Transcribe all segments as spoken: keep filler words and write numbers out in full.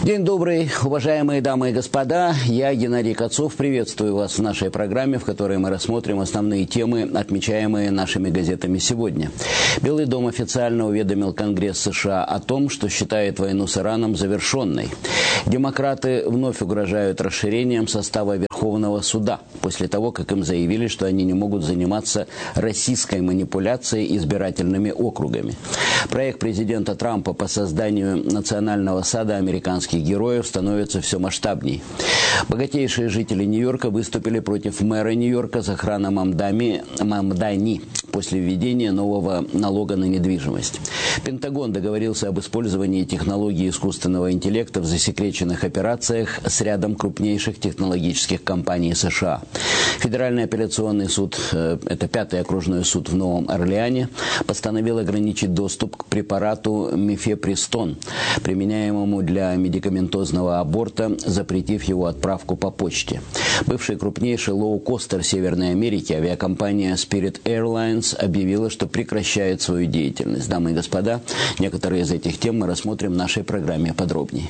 День добрый, уважаемые дамы и господа. Я, Геннадий Кацов, приветствую вас в нашей программе, в которой мы рассмотрим основные темы, отмечаемые нашими газетами сегодня. Белый дом официально уведомил Конгресс США о том, что считает войну с Ираном завершенной. Демократы вновь угрожают расширением состава Верховного суда, после того, как им заявили, что они не могут заниматься российской манипуляцией избирательными округами. Проект президента Трампа по созданию национального сада американских героев становится все масштабней. Богатейшие жители Нью-Йорка выступили против мэра Нью-Йорка Захрана Мамдани, Мамдани после введения нового налога на недвижимость. Пентагон договорился об использовании технологий искусственного интеллекта в засекреченных операциях с рядом крупнейших технологических компаний США. Федеральный апелляционный суд, это пятый окружной суд в Новом Орлеане, постановил ограничить доступ к препарату мифепристон, применяемому для медикаментозного аборта, запретив его отправку по почте. Бывший крупнейший лоукостер Северной Америки, авиакомпания Spirit Airlines, объявила, что прекращает свою деятельность. Дамы и господа, некоторые из этих тем мы рассмотрим в нашей программе подробнее.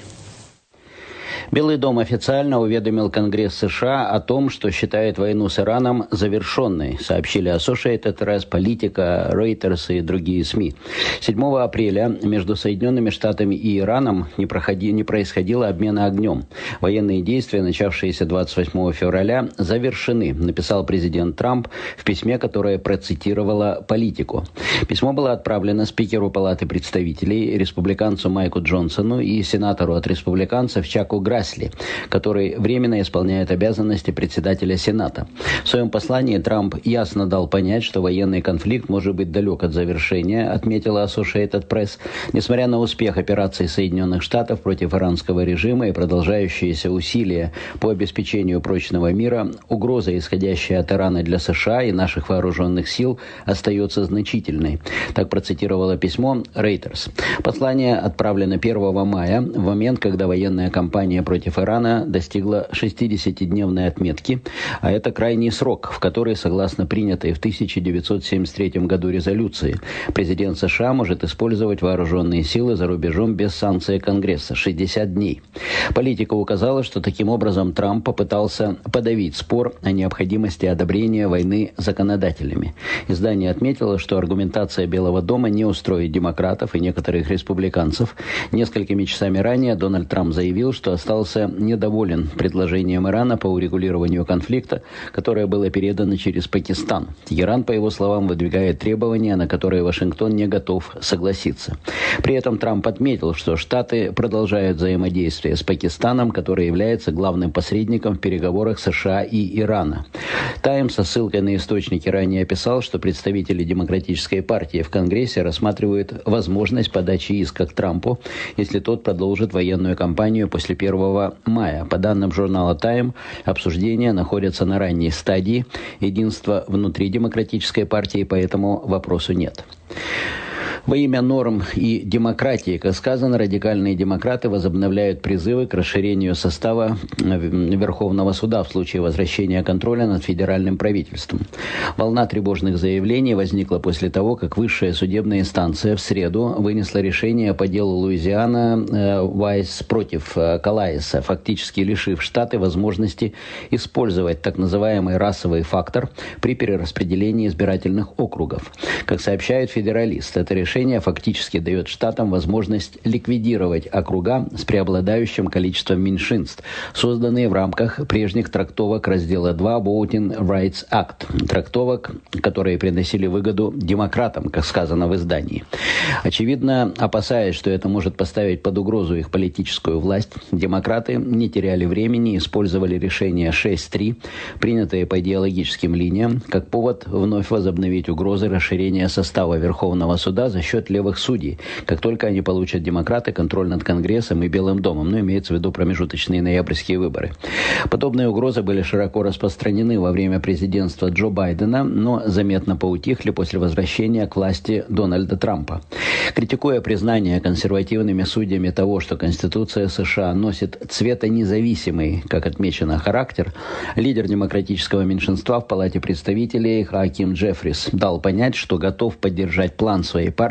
Белый дом официально уведомил Конгресс США о том, что считает войну с Ираном завершенной, сообщили Associated Press, Политика, Reuters и другие СМИ. седьмого апреля между Соединенными Штатами и Ираном не, проходи, не происходило обмена огнем. Военные действия, начавшиеся двадцать восьмого февраля, завершены, написал президент Трамп в письме, которое процитировало Политику. Письмо было отправлено спикеру Палаты представителей, республиканцу Майку Джонсону и сенатору от республиканцев Чаку Грасли, который временно исполняет обязанности председателя Сената. В своем послании Трамп ясно дал понять, что военный конфликт может быть далек от завершения, отметила Associated Press. Несмотря на успех операций Соединенных Штатов против иранского режима и продолжающиеся усилия по обеспечению прочного мира, угроза, исходящая от Ирана для США и наших вооруженных сил, остается значительной. Так процитировало письмо Reuters. Послание отправлено первого мая, в момент, когда военная кампания против Ирана достигла шестидесятидневной отметки, а это крайний срок, в который, согласно принятой в тысяча девятьсот семьдесят третьем году резолюции, президент США может использовать вооруженные силы за рубежом без санкции Конгресса – шестьдесят дней. Политика указала, что таким образом Трамп попытался подавить спор о необходимости одобрения войны законодателями. Издание отметило, что аргументация Белого дома не устроит демократов и некоторых республиканцев. Несколькими часами ранее Дональд Трамп заявил, что остался недоволен предложением Ирана по урегулированию конфликта, которое было передано через Пакистан. Иран, по его словам, выдвигает требования, на которые Вашингтон не готов согласиться. При этом Трамп отметил, что Штаты продолжают взаимодействие с Пакистаном, который является главным посредником в переговорах США и Ирана. «Таймс» со ссылкой на источники ранее описал, что представители Демократической партии в Конгрессе рассматривают возможность подачи иска к Трампу, если тот продолжит военную кампанию после первого мая. По данным журнала «Тайм», обсуждения находятся на ранней стадии. Единства внутри Демократической партии по этому вопросу нет. Во имя норм и демократии, как сказано, радикальные демократы возобновляют призывы к расширению состава Верховного суда в случае возвращения контроля над федеральным правительством. Волна тревожных заявлений возникла после того, как высшая судебная инстанция в среду вынесла решение по делу Луизиана Вайс против Калаиса, фактически лишив Штаты возможности использовать так называемый расовый фактор при перераспределении избирательных округов. Как сообщает «Федералист», это решение фактически дает штатам возможность ликвидировать округа с преобладающим количеством меньшинств, созданные в рамках прежних трактовок раздела два Voting Rights Act, трактовок, которые приносили выгоду демократам, как сказано в издании. Очевидно, опасаясь, что это может поставить под угрозу их политическую власть, демократы не теряли времени и использовали решение шесть три, принятое по идеологическим линиям, как повод вновь возобновить угрозы расширения состава Верховного суда за счет левых судей, как только они получат, демократы, контроль над Конгрессом и Белым домом, но имеется в виду промежуточные ноябрьские выборы. Подобные угрозы были широко распространены во время президентства Джо Байдена, но заметно поутихли после возвращения к власти Дональда Трампа. Критикуя признание консервативными судьями того, что Конституция США носит цветонезависимый, как отмечено, характер, лидер демократического меньшинства в Палате представителей Хаким Джеффрис дал понять, что готов поддержать план своей партии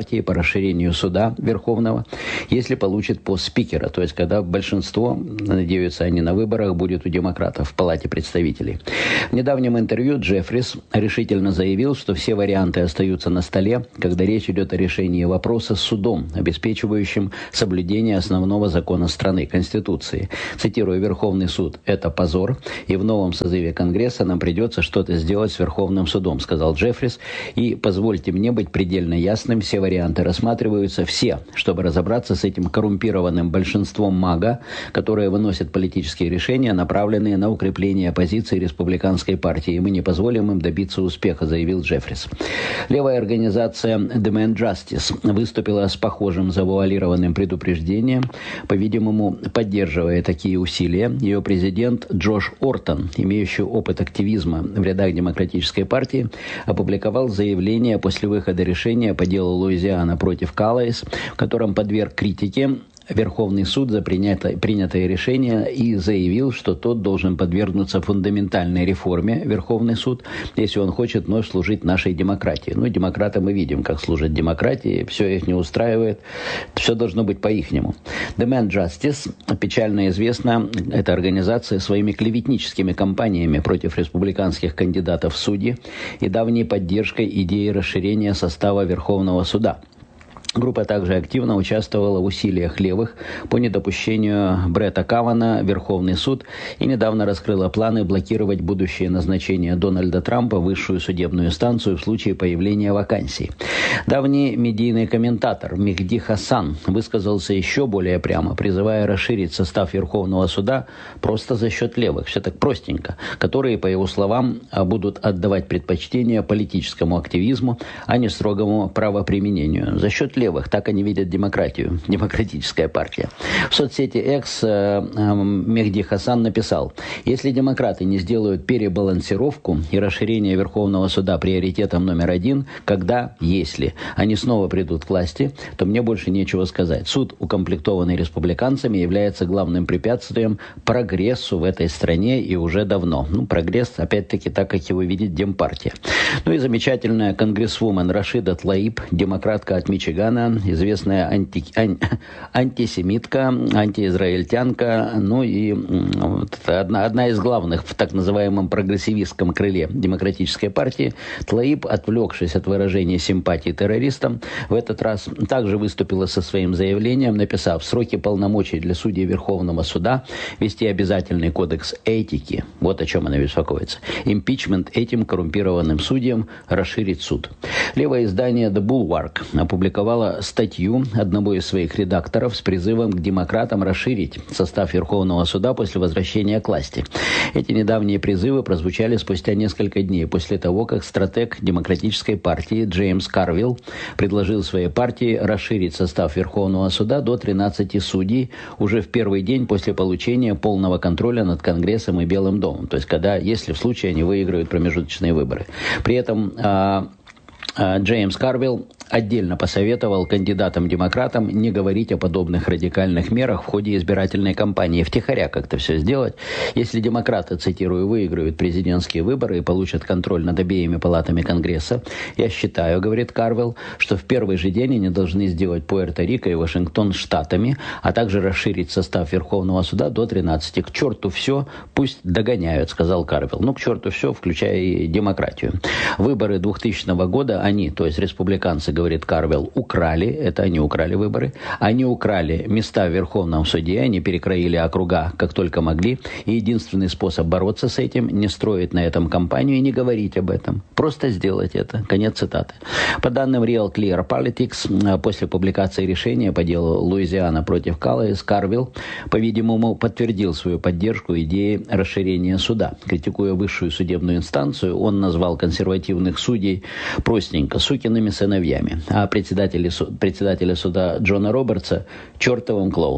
партии по расширению суда Верховного, если получит пост спикера, то есть когда большинство, надеются они на выборах, будет у демократов в Палате представителей. В недавнем интервью Джеффрис решительно заявил, что все варианты остаются на столе, когда речь идет о решении вопроса с судом, обеспечивающим соблюдение основного закона страны, Конституции. Цитирую, «Верховный суд – это позор, и в новом созыве Конгресса нам придется что-то сделать с Верховным судом», сказал Джеффрис. И позвольте мне быть предельно ясным, все варианты рассматриваются, все, чтобы разобраться с этим коррумпированным большинством МАГА, которые выносят политические решения, направленные на укрепление позиции республиканской партии. И мы не позволим им добиться успеха, заявил Джеффрис. Левая организация Demand Justice выступила с похожим завуалированным предупреждением, по-видимому, поддерживая такие усилия. Ее президент Джош Ортон, имеющий опыт активизма в рядах Демократической партии, опубликовал заявление после выхода решения по делу Луизиана против Каллайс, в котором подверг критике Верховный суд за принятое, принятое решение и заявил, что тот должен подвергнуться фундаментальной реформе, Верховный суд, если он хочет вновь служить нашей демократии. Ну, демократы мы видим, как служат демократии, все их не устраивает, все должно быть по-ихнему. Demand Justice, печально известна эта организация своими клеветническими кампаниями против республиканских кандидатов в судьи и давней поддержкой идеи расширения состава Верховного суда. Группа также активно участвовала в усилиях левых по недопущению Бретта Кавана в Верховный суд и недавно раскрыла планы блокировать будущее назначение Дональда Трампа в высшую судебную инстанцию в случае появления вакансий. Давний медийный комментатор Мехди Хасан высказался еще более прямо, призывая расширить состав Верховного суда просто за счет левых, все так простенько, которые, по его словам, будут отдавать предпочтение политическому активизму, а не строгому правоприменению. За счет левых. Так они видят демократию, демократическая партия. В соцсети X э, э, Мехди Хасан написал: если демократы не сделают перебалансировку и расширение Верховного суда приоритетом номер один, когда, если они снова придут к власти, то мне больше нечего сказать. Суд, укомплектованный республиканцами, является главным препятствием прогрессу в этой стране и уже давно. Ну, прогресс, опять-таки, так, как его видит Демпартия. Ну и замечательная конгрессвумен Рашида Тлаиб, демократка от Мичигана, известная анти, ан, антисемитка, антиизраильтянка, ну и вот, одна, одна из главных в так называемом прогрессивистском крыле Демократической партии. Тлаиб, отвлекшись от выражения симпатии террористам, в этот раз также выступила со своим заявлением, написав: сроки полномочий для судей Верховного суда вести обязательный кодекс этики. Вот о чем она беспокоится. Импичмент этим коррумпированным судьям, расширить суд. Левое издание The Bulwark опубликовало статью одного из своих редакторов с призывом к демократам расширить состав Верховного суда после возвращения к власти. Эти недавние призывы прозвучали спустя несколько дней после того, как стратег Демократической партии Джеймс Карвилл предложил своей партии расширить состав Верховного суда до тринадцати судей уже в первый день после получения полного контроля над Конгрессом и Белым домом. То есть, когда, если в случае они выиграют промежуточные выборы. При этом а, а, Джеймс Карвилл отдельно посоветовал кандидатам-демократам не говорить о подобных радикальных мерах в ходе избирательной кампании, втихаря как-то все сделать. Если демократы, цитирую, выиграют президентские выборы и получат контроль над обеими палатами Конгресса, я считаю, говорит Карвилл, что в первый же день они должны сделать Пуэрто-Рико и Вашингтон штатами, а также расширить состав Верховного суда до тринадцати. К черту все, пусть догоняют, сказал Карвилл. Ну, к черту все, включая и демократию. Выборы двухтысячного года они, то есть республиканцы, говорит Карвилл, украли, это они украли выборы, они украли места в Верховном суде, они перекроили округа как только могли, и единственный способ бороться с этим — не строить на этом кампанию и не говорить об этом, просто сделать это. Конец цитаты. По данным Real Clear Politics, после публикации решения по делу Луизиана против Каллайс, Карвилл, по-видимому, подтвердил свою поддержку идеи расширения суда. Критикуя высшую судебную инстанцию, он назвал консервативных судей простенько сукиными сыновьями, а председателя, председателя суда Джона Робертса чертовым клоуном.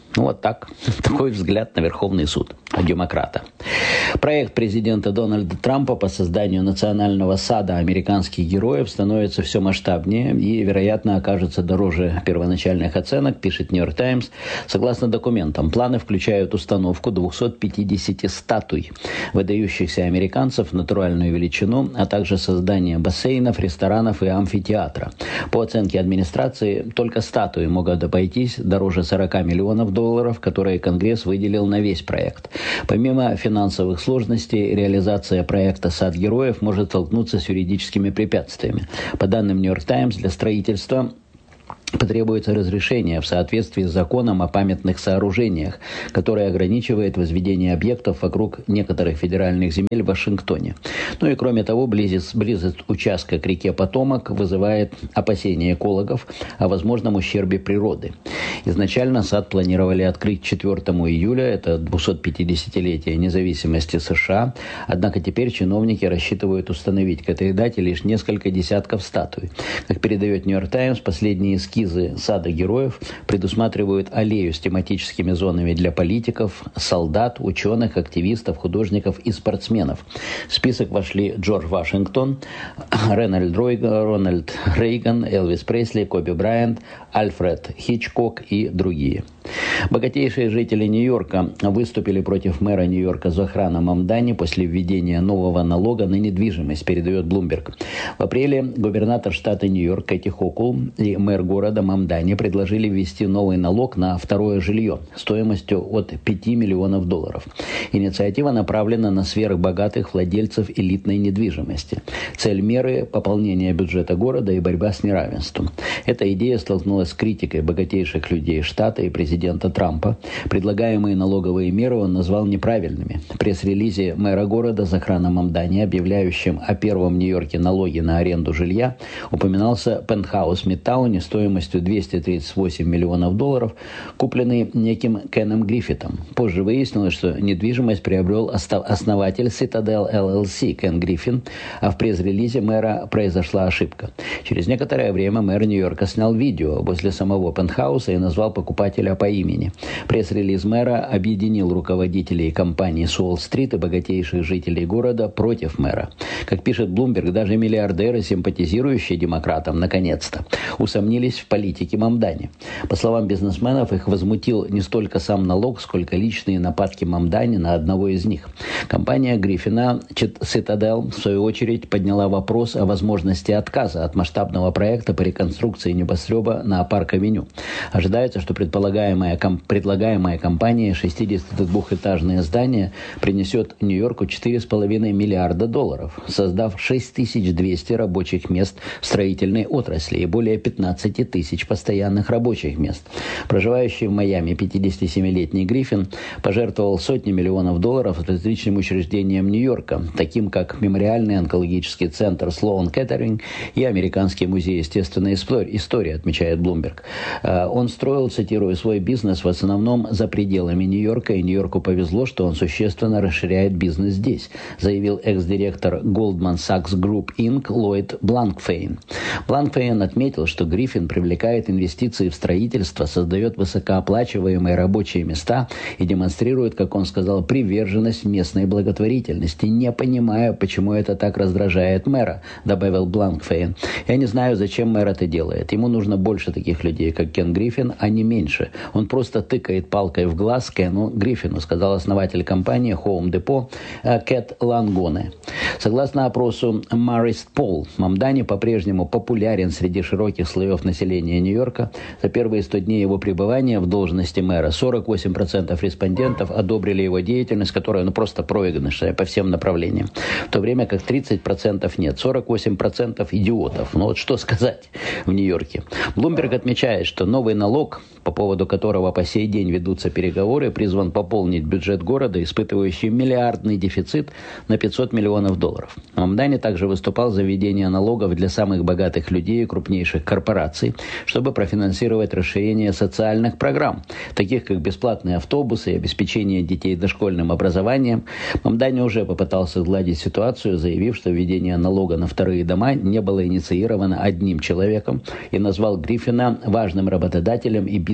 Ну вот так. Такой взгляд на Верховный суд демократа. Проект президента Дональда Трампа по созданию национального сада американских героев становится все масштабнее и, вероятно, окажется дороже первоначальных оценок, пишет «Нью-Йорк Таймс». Согласно документам, планы включают установку двухсот пятидесяти статуй выдающихся американцев в натуральную величину, а также создание бассейнов, ресторанов и амфитеатра. По оценке администрации, только статуи могут обойтись дороже сорока миллионов долларов, которые Конгресс выделил на весь проект. Помимо финансовых сложностей, реализация проекта «Сад героев» может столкнуться с юридическими препятствиями. По данным «Нью-Йорк Таймс», для строительства потребуется разрешение в соответствии с законом о памятных сооружениях, который ограничивает возведение объектов вокруг некоторых федеральных земель в Вашингтоне. Ну и кроме того, близость, близость участка к реке Потомак вызывает опасения экологов о возможном ущербе природы. Изначально сад планировали открыть четвёртого июля, это двухсотпятидесятилетие независимости США, однако теперь чиновники рассчитывают установить к этой дате лишь несколько десятков статуй. Как передает «Нью-Йорк Таймс», последние эскизы сада героев предусматривают аллею с тематическими зонами для политиков, солдат, ученых, активистов, художников и спортсменов. В список вошли Джордж Вашингтон, Рональд Рональд Рейган, Элвис Пресли, Коби Брайант, Альфред Хичкок и другие. Богатейшие жители Нью-Йорка выступили против мэра Нью-Йорка Зохрана Мамдани после введения нового налога на недвижимость, передает Bloomberg. В апреле губернатор штата Нью-Йорк Кэти Хокул и мэр города Мамдани предложили ввести новый налог на второе жилье стоимостью от пяти миллионов долларов. Инициатива направлена на сверхбогатых владельцев элитной недвижимости. Цель меры – пополнение бюджета города и борьба с неравенством. Эта идея столкнулась с критикой богатейших людей штата и президента Трампа. Предлагаемые налоговые меры он назвал неправильными. В пресс-релизе мэра города Зохрана Мамдани, объявляющем о первом в Нью-Йорке налоге на аренду жилья, упоминался пентхаус в Мидтауне стоимостью двести тридцать восемь миллионов долларов, купленный неким Кеном Гриффитом. Позже выяснилось, что недвижимость приобрел основатель Citadel эл эл си Кен Гриффин, а в пресс-релизе мэра произошла ошибка. Через некоторое время мэр Нью-Йорка снял видео возле самого пентхауса и назвал покупателя по имени. Пресс-релиз мэра объединил руководителей компании с Уолл-стрит и богатейших жителей города против мэра. Как пишет Bloomberg, даже миллиардеры, симпатизирующие демократам, наконец-то, усомнились в политике Мамдани. По словам бизнесменов, их возмутил не столько сам налог, сколько личные нападки Мамдани на одного из них. Компания Гриффина Citadel, в свою очередь, подняла вопрос о возможности отказа от масштабного проекта по реконструкции небоскреба на Парк-авеню. Ожидается, что предполагаемая, ком, предлагаемая компания шестидесятидвухэтажное здание принесет Нью-Йорку четыре с половиной миллиарда долларов, создав шесть тысяч двести рабочих мест в строительной отрасли и более пятнадцать тысяч постоянных рабочих мест. Проживающий в Майами пятидесятисемилетний Гриффин пожертвовал сотни миллионов долларов различным учреждениям Нью-Йорка, таким как Мемориальный онкологический центр Слоан Кеттеринг и Американский музей естественной истории, отмечает Bloomberg. Он строил, цитирую, свой бизнес в основном за пределами Нью-Йорка, и Нью-Йорку повезло, что он существенно расширяет бизнес здесь, заявил экс-директор Goldman Sachs Group инкорпорейтед Ллойд Бланкфейн. Бланкфейн отметил, что Гриффин привлекает инвестиции в строительство, создает высокооплачиваемые рабочие места и демонстрирует, как он сказал, приверженность местной благотворительности. «Не понимаю, почему это так раздражает мэра», добавил Бланкфейн. «Я не знаю, зачем мэр это делает. Ему нужно больше таких людей, как Кен Гриффин, а не меньше. Он просто тыкает палкой в глаз Кену Гриффину», сказал основатель компании Home Depot Кэт Лангоне. Согласно опросу Marist Poll, Мамдани по-прежнему популярен среди широких слоев населения Нью-Йорка. За первые сто дней его пребывания в должности мэра сорок восемь процентов респондентов одобрили его деятельность, которая ну, просто проигрышная по всем направлениям. В то время как тридцать процентов нет, сорок восемь процентов идиотов. Ну вот что сказать в Нью-Йорке. Bloomberg отмечает, что новый налог, по поводу которого по сей день ведутся переговоры, призван пополнить бюджет города, испытывающий миллиардный дефицит, на пятьсот миллионов долларов. Мамдани также выступал за введение налогов для самых богатых людей и крупнейших корпораций, чтобы профинансировать расширение социальных программ, таких как бесплатные автобусы и обеспечение детей дошкольным образованием. Мамдани уже попытался сгладить ситуацию, заявив, что введение налога на вторые дома не было инициировано одним человеком, и назвал Гриффина важным работодателем и бизнесменом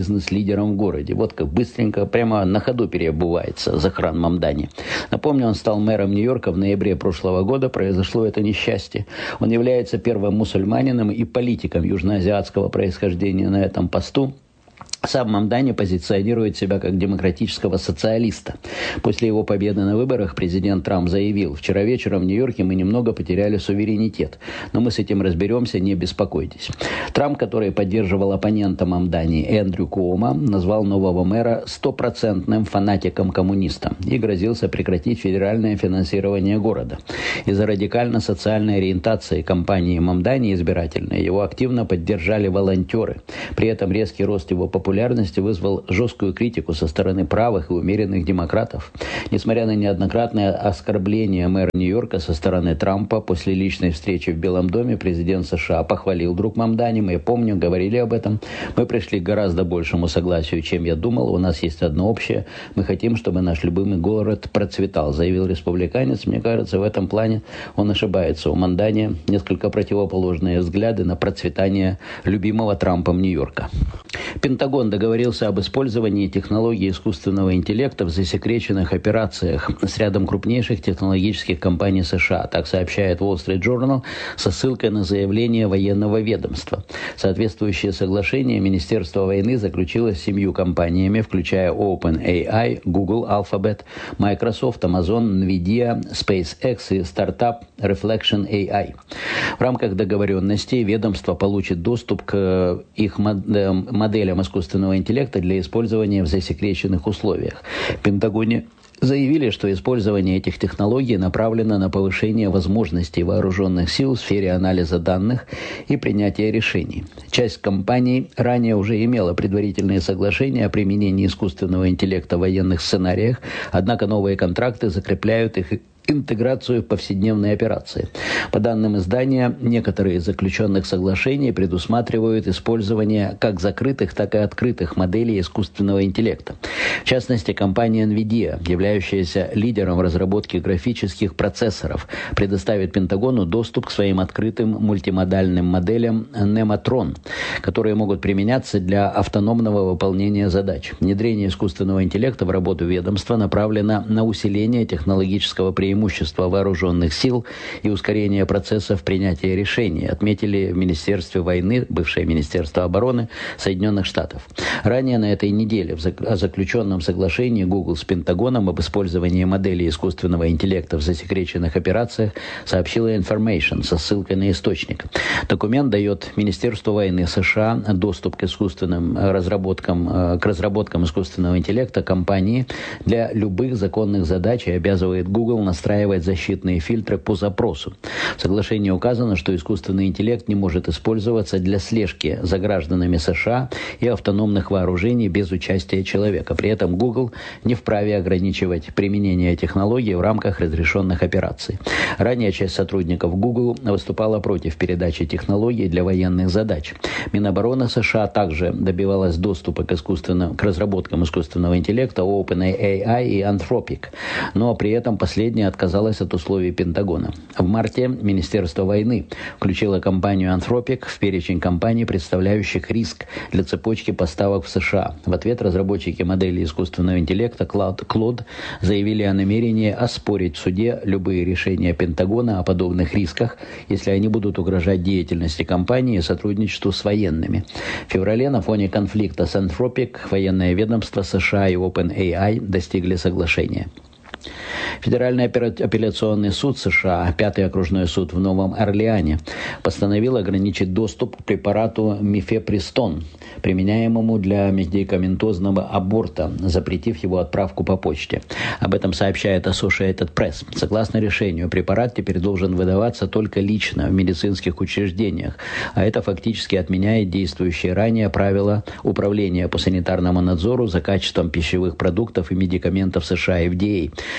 бизнес-лидером в городе. Вот как быстренько, прямо на ходу переобувается Захран Мамдани. Напомню, он стал мэром Нью-Йорка в ноябре прошлого года. Произошло это несчастье. Он является первым мусульманином и политиком южноазиатского происхождения на этом посту. Сам Мамдани позиционирует себя как демократического социалиста. После его победы на выборах президент Трамп заявил: «Вчера вечером в Нью-Йорке мы немного потеряли суверенитет, но мы с этим разберемся, не беспокойтесь». Трамп, который поддерживал оппонента Мамдани Эндрю Куомо, назвал нового мэра стопроцентным фанатиком-коммунистом и грозился прекратить федеральное финансирование города. Из-за радикально-социальной ориентации кампании Мамдани избирательной его активно поддержали волонтеры. При этом резкий рост его популярности вызвал жесткую критику со стороны правых и умеренных демократов. Несмотря на неоднократное оскорбление мэра Нью-Йорка со стороны Трампа, после личной встречи в Белом доме президент США похвалил друг Мамдани. Мы, помню, говорили об этом. Мы пришли к гораздо большему согласию, чем я думал. У нас есть одно общее. Мы хотим, чтобы наш любимый город процветал, заявил республиканец. Мне кажется, в этом плане он ошибается. У Мамдани несколько противоположные взгляды на процветание любимого Трампом Нью-Йорка. Пентагон договорился об использовании технологий искусственного интеллекта в засекреченных операциях с рядом крупнейших технологических компаний США. Так сообщает Wall Street Journal со ссылкой на заявление военного ведомства. Соответствующее соглашение Министерство войны заключило с семью компаниями, включая OpenAI, Google, Alphabet, Microsoft, Amazon, Nvidia, SpaceX и стартап Reflection эй ай. В рамках договоренности ведомство получит доступ к их моделям искусственного интеллекта для использования в засекреченных условиях. В Пентагоне заявили, что использование этих технологий направлено на повышение возможностей вооруженных сил в сфере анализа данных и принятия решений. Часть компаний ранее уже имела предварительные соглашения о применении искусственного интеллекта в военных сценариях, однако новые контракты закрепляют их интеграцию в повседневные операции. По данным издания, некоторые из заключенных соглашений предусматривают использование как закрытых, так и открытых моделей искусственного интеллекта. В частности, компания Nvidia, являющаяся лидером в разработке графических процессоров, предоставит Пентагону доступ к своим открытым мультимодальным моделям Nemotron, которые могут применяться для автономного выполнения задач. Внедрение искусственного интеллекта в работу ведомства направлено на усиление технологического преимущества преимущества вооруженных сил и ускорение процессов принятия решений, отметили в Министерстве войны, бывшее Министерство обороны Соединенных Штатов. Ранее на этой неделе о заключенном соглашении Google с Пентагоном об использовании моделей искусственного интеллекта в засекреченных операциях сообщила Information со ссылкой на источник. Документ дает Министерству войны США доступ к искусственным разработкам, к разработкам искусственного интеллекта компании для любых законных задач и обязывает Google настраивать защитные фильтры по запросу. В соглашении указано, что искусственный интеллект не может использоваться для слежки за гражданами США и автономных вооружений без участия человека. При этом Google не вправе ограничивать применение технологий в рамках разрешенных операций. Ранее часть сотрудников Google выступала против передачи технологий для военных задач. Минобороны США также добивалась доступа к, искусственным, к разработкам искусственного интеллекта OpenAI и Anthropic, но при этом последняя отказалась от условий Пентагона. В марте Министерство войны включило компанию Anthropic в перечень компаний, представляющих риск для цепочки поставок в США. В ответ разработчики модели искусственного интеллекта Claude заявили о намерении оспорить в суде любые решения Пентагона о подобных рисках, если они будут угрожать деятельности компании и сотрудничеству с военными. В феврале на фоне конфликта с Anthropic военное ведомство США и OpenAI достигли соглашения. Федеральный апелляционный суд США, пятый окружной суд в Новом Орлеане, постановил ограничить доступ к препарату мифепристон, применяемому для медикаментозного аборта, запретив его отправку по почте. Об этом сообщает Associated Press. Согласно решению, препарат теперь должен выдаваться только лично в медицинских учреждениях, а это фактически отменяет действующие ранее правила Управления по санитарному надзору за качеством пищевых продуктов и медикаментов США эф ди эй. Правила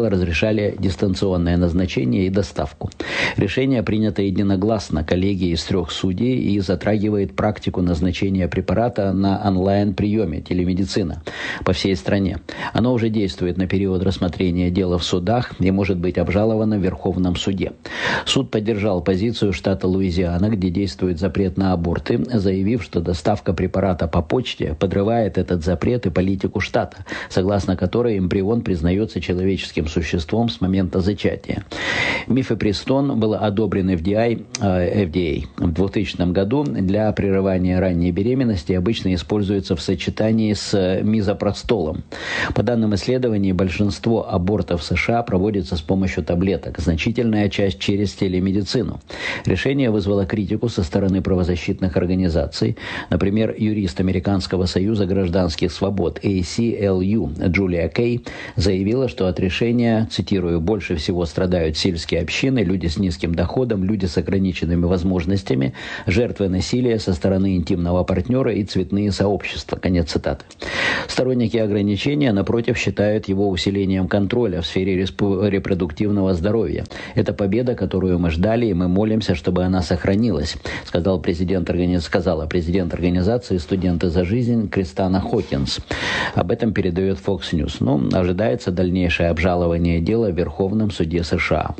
правила разрешали дистанционное назначение и доставку. Решение принято единогласно коллегией из трех судей и затрагивает практику назначения препарата на онлайн-приеме телемедицина по всей стране. Оно уже действует на период рассмотрения дела в судах и может быть обжаловано в Верховном суде. Суд поддержал позицию штата Луизиана, где действует запрет на аборты, заявив, что доставка препарата по почте подрывает этот запрет и политику штата, согласно которой эмбрион признается человеческим существом с момента зачатия. Мифепристон был одобрен эф ди эй, эф ди эй в двухтысячном году для прерывания ранней беременности и обычно используется в сочетании с мизопростолом. По данным исследований, большинство абортов в США проводится с помощью таблеток, значительная часть через телемедицину. Решение вызвало критику со стороны правозащитных организаций. Например, юрист Американского союза гражданских свобод эй си эл ю Джулия Кей заявила, что от решения, цитирую, «больше всего страдают сельские общины, люди с низким доходом, люди с ограниченными возможностями, жертвы насилия со стороны интимного партнера и цветные сообщества». Конец цитаты. Сторонники ограничения, напротив, считают его усилением контроля в сфере репродуктивного здоровья. Это победа, которую мы ждали, и мы молимся, чтобы она сохранилась, сказал президент, сказала президент организации «Студенты за жизнь» Кристана Хокинс. Об этом передает Fox News. Ну, ожидается дальнейшее обжалование дела в Верховном суде США.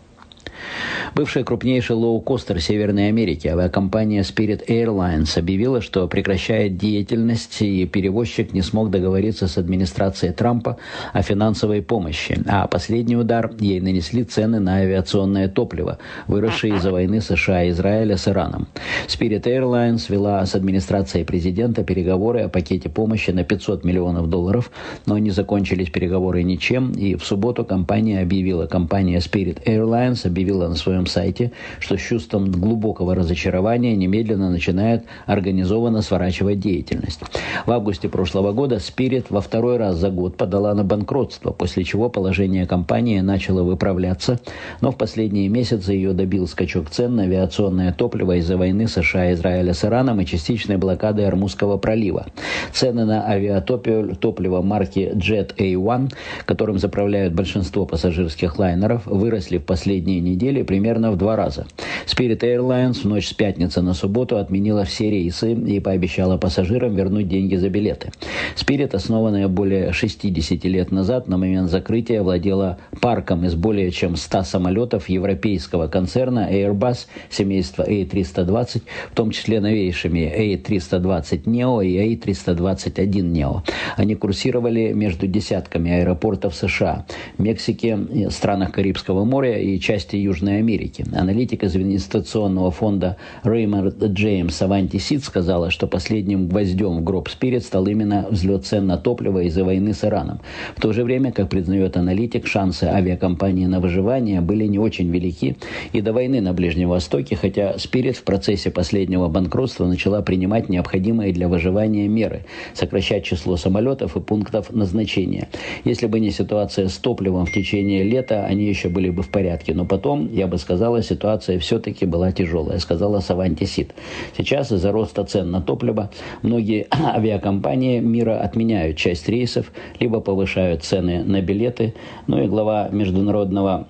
Бывший крупнейший лоукостер Северной Америки, авиакомпания Spirit Airlines, объявила, что прекращает деятельность, и перевозчик не смог договориться с администрацией Трампа о финансовой помощи. А последний удар ей нанесли цены на авиационное топливо, выросшие из-за войны США и Израиля с Ираном. Spirit Airlines вела с администрацией президента переговоры о пакете помощи на пятьсот миллионов долларов, но не закончились переговоры ничем, и в субботу компания объявила, компания Spirit Airlines объявила на своем сайте, что с чувством глубокого разочарования немедленно начинает организованно сворачивать деятельность. В августе прошлого года Spirit во второй раз за год подала на банкротство, после чего положение компании начало выправляться, но в последние месяцы ее добил скачок цен на авиационное топливо из-за войны США и Израиля с Ираном и частичной блокады Ормузского пролива. Цены на авиатопливо марки Jet эй один, которым заправляют большинство пассажирских лайнеров, выросли в последние недели примерно в два раза. Spirit Airlines в ночь с пятницы на субботу отменила все рейсы и пообещала пассажирам вернуть деньги за билеты. Spirit, основанная более шестьдесят лет назад, на момент закрытия владела парком из более чем ста самолетов европейского концерна Airbus семейства эй триста двадцать, в том числе новейшими эй триста двадцать нео и эй триста двадцать один нео. Они курсировали между десятками аэропортов США, Мексики, странах Карибского моря и части Южной Америки. Аналитик из инвестиционного фонда Raymond James Avanti Seed сказала, что последним гвоздем в гроб Spirit стал именно взлет цен на топливо из-за войны с Ираном. В то же время, как признает аналитик, шансы авиакомпании на выживание были не очень велики и до войны на Ближнем Востоке, хотя Spirit в процессе последнего банкротства начала принимать необходимые для выживания меры, сокращать число самолетов и пунктов назначения. Если бы не ситуация с топливом в течение лета, они еще были бы в порядке, но потом, я бы сказала, ситуация все-таки была тяжелая, сказала Avanti Seed. Сейчас из-за роста цен на топливо многие авиакомпании мира отменяют часть рейсов, либо повышают цены на билеты. Ну и глава международного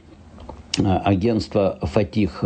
агентства Фатих,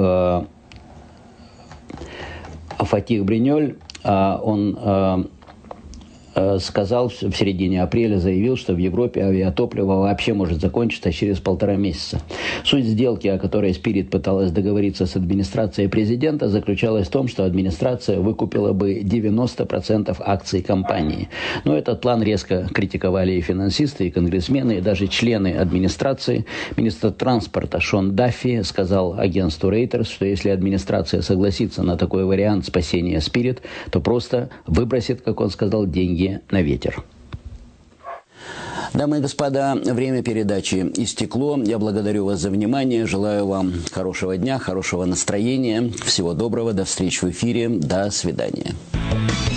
Фатих Бриньоль, он сказал, в середине апреля заявил, что в Европе авиатопливо вообще может закончиться через полтора месяца. Суть сделки, о которой Spirit пыталась договориться с администрацией президента, заключалась в том, что администрация выкупила бы девяносто процентов акций компании. Но этот план резко критиковали и финансисты, и конгрессмены, и даже члены администрации. Министр транспорта Шон Даффи сказал агентству Reuters, что если администрация согласится на такой вариант спасения Spirit, то просто выбросит, как он сказал, деньги на ветер. Дамы и господа, время передачи истекло. Я благодарю вас за внимание. Желаю вам хорошего дня, хорошего настроения. Всего доброго. До встречи в эфире. До свидания.